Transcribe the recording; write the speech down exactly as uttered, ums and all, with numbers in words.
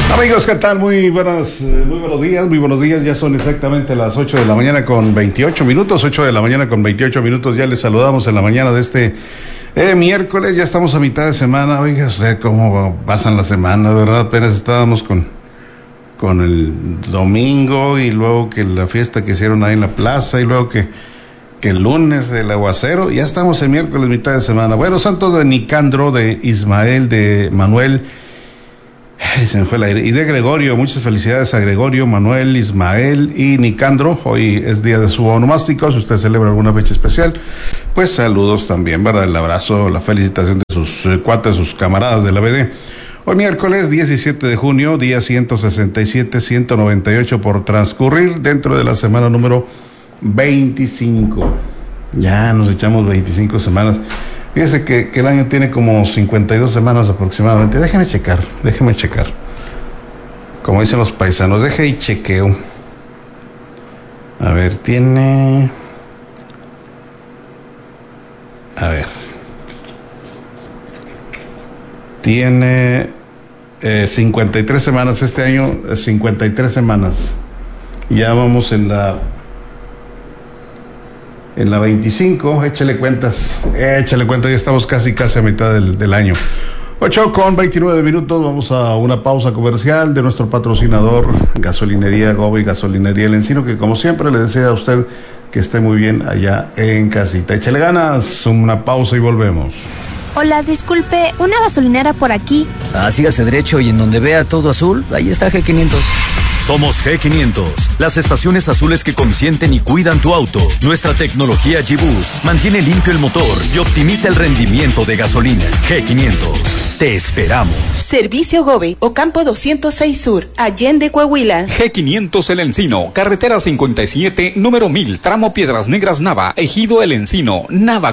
Amigos, ¿qué tal? Muy buenas, muy buenos días, muy buenos días. Ya son exactamente las ocho de la mañana con veintiocho minutos, ocho de la mañana con veintiocho minutos. Ya les saludamos en la mañana de este eh, miércoles. Ya estamos a mitad de semana. Oiga, usted cómo pasan las semanas, ¿verdad? Apenas estábamos con, con el domingo y luego que la fiesta que hicieron ahí en la plaza y luego que, que el lunes el aguacero. Ya estamos en miércoles, mitad de semana. Bueno, santos de Nicandro, de Ismael, de Manuel. Ay, se me fue el aire. Y de Gregorio, muchas felicidades a Gregorio, Manuel, Ismael y Nicandro. Hoy es día de su onomástico. Si usted celebra alguna fecha especial, pues saludos también, ¿verdad? El abrazo, la felicitación de sus eh, cuates, sus camaradas de la B D. Hoy miércoles diecisiete de junio, día ciento sesenta y siete, ciento noventa y ocho por transcurrir dentro de la semana número veinticinco. Ya nos echamos veinticinco semanas. Fíjese que, que el año tiene como cincuenta y dos semanas aproximadamente. Déjeme checar, déjeme checar. Como dicen los paisanos, deje y chequeo. A ver, tiene... A ver. Tiene eh, cincuenta y tres semanas este año, eh, cincuenta y tres semanas. Ya vamos en la... En la veinticinco, échale cuentas, échale cuentas, ya estamos casi, casi a mitad del, del año. ocho con veintinueve minutos, vamos a una pausa comercial de nuestro patrocinador, Gasolinería Gobi, Gasolinería El Encino, que como siempre le desea a usted que esté muy bien allá en casita. Échale ganas, una pausa y volvemos. Hola, disculpe, ¿una gasolinera por aquí? Ah, sígase derecho y en donde vea todo azul, ahí está G quinientos. Somos G quinientos, las estaciones azules que consienten y cuidan tu auto. Nuestra tecnología G-Boost mantiene limpio el motor y optimiza el rendimiento de gasolina. G quinientos, te esperamos. Servicio Gobe, Ocampo doscientos seis Sur, Allende, Coahuila. G quinientos El Encino, carretera cincuenta y siete, número mil, tramo Piedras Negras Nava, Ejido El Encino, Nava.